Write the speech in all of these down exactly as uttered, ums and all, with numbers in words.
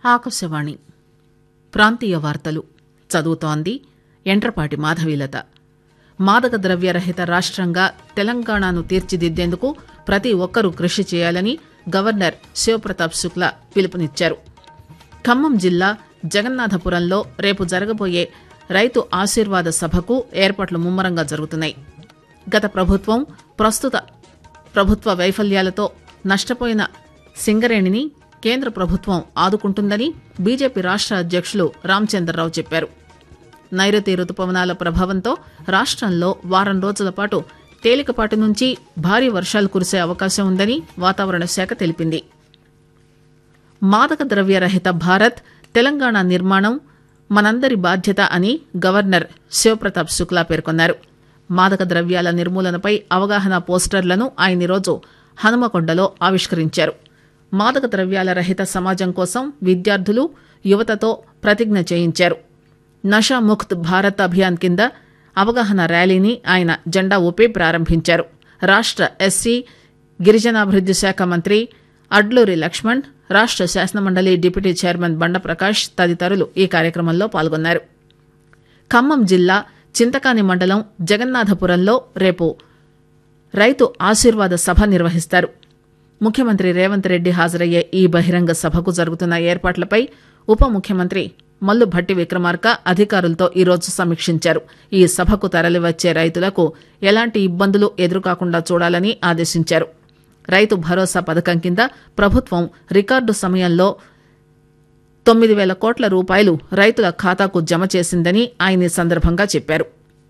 ఆకాశవాణి ప్రాంతీయ వార్తలు చదువుతోంది ఎంట్రపాటి మాధవీలత. మాదక ద్రవ్యరహిత రాష్ట్రంగా తెలంగాణను తీర్చిదిద్దేందుకు ప్రతి ఒక్కరూ కృషి చేయాలని గవర్నర్ శివప్రతాప్ శుక్లా పిలుపునిచ్చారు. ఖమ్మం జిల్లా జగన్నాథపురంలో రేపు జరగబోయే రైతు ఆశీర్వాద సభకు ఏర్పాట్లు ముమ్మరంగా జరుగుతున్నాయి. గత ప్రభుత్వం ప్రస్తుత ప్రభుత్వ వైఫల్యాలతో నష్టపోయిన సింగరేణిని కేంద్ర ప్రభుత్వం ఆదుకుంటుందని బీజేపీ రాష్ట్ర అధ్యక్షులు రామచంద్రరావు చెప్పారు. నైరుతి రుతుపవనాల ప్రభావంతో రాష్ట్రంలో వారం రోజుల పాటు తేలికపాటి నుంచి భారీ వర్షాలు కురిసే అవకాశం ఉందని వాతావరణ శాఖ తెలిపింది. మాదక ద్రవ్యరహిత భారత్ తెలంగాణ నిర్మాణం మనందరి బాధ్యత అని గవర్నర్ శివప్రతాప్ శుక్లా పేర్కొన్నారు. మాదక ద్రవ్యాల నిర్మూలనపై అవగాహన పోస్టర్లను ఆయన ఈరోజు హనుమకొండలో ఆవిష్కరించారు. మాదక ద్రవ్యాల రహిత సమాజం కోసం విద్యార్థులు యువతతో ప్రతిజ్ఞ చేయించారు. నషాముక్త్ భారత్ అభియాన్ కింద అవగాహన ర్యాలీని ఆయన జెండా ఊపి ప్రారంభించారు. రాష్ట్ర ఎస్సీ గిరిజనాభివృద్ది శాఖ మంత్రి అడ్లూరి లక్ష్మణ్, రాష్ట్ర శాసనమండలి డిప్యూటీ చైర్మన్ బండ ప్రకాష్ తదితరులు ఈ కార్యక్రమంలో పాల్గొన్నారు. ఖమ్మం జిల్లా చింతకాని మండలం జగన్నాథపురంలో రేపు రైతు ఆశీర్వాద సభ నిర్వహిస్తారు. ముఖ్యమంత్రి రేవంత్ రెడ్డి హాజరయ్యే ఈ బహిరంగ సభకు జరుగుతున్న ఏర్పాట్లపై ఉప ముఖ్యమంత్రి మల్లు భట్టి విక్రమార్క అధికారులతో ఈరోజు సమీక్షించారు. ఈ సభకు తరలివచ్చే రైతులకు ఎలాంటి ఇబ్బందులు ఎదురుకాకుండా చూడాలని ఆదేశించారు. రైతు భరోసా పథకం కింద ప్రభుత్వం రికార్డు సమయంలో తొమ్మిది వేల కోట్ల రూపాయలు రైతుల ఖాతాకు జమ చేసిందని ఆయన ఈ సందర్భంగా చెప్పారు.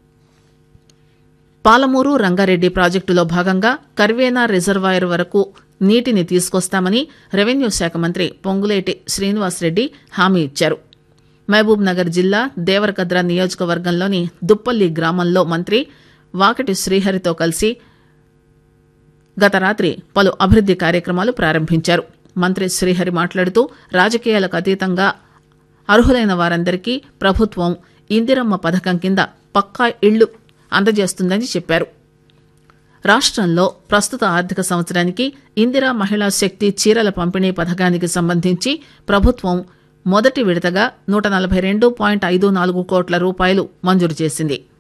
పాలమూరు రంగారెడ్డి ప్రాజెక్టులో భాగంగా కర్వేనా రిజర్వాయర్ వరకు నీటిని తీసుకొస్తామని రెవెన్యూ శాఖ మంత్రి పొంగులేటి శ్రీనివాసరెడ్డి హామీ ఇచ్చారు. మహబూబ్ నగర్ జిల్లా దేవరకద్ర నియోజకవర్గంలోని దుప్పల్లి గ్రామంలో మంత్రి వాకటి శ్రీహరితో కలిసి గత రాత్రి పలు అభివృద్ది కార్యక్రమాలు ప్రారంభించారు. మంత్రి శ్రీహరి మాట్లాడుతూ రాజకీయాలకు అతీతంగా అర్హులైన వారందరికీ ప్రభుత్వం ఇందిరమ్మ పథకం కింద పక్కా ఇళ్లు అందజేస్తుందని చెప్పారు. రాష్ట్రంలో ప్రస్తుత ఆర్థిక సంవత్సరానికి ఇందిరా మహిళా శక్తి చీరల పంపిణీ పథకానికి సంబంధించి ప్రభుత్వం మొదటి విడతగా నూట నలభై రెండు పాయింట్ ఐదు నాలుగు కోట్ల రూపాయలు మంజూరు చేసింది.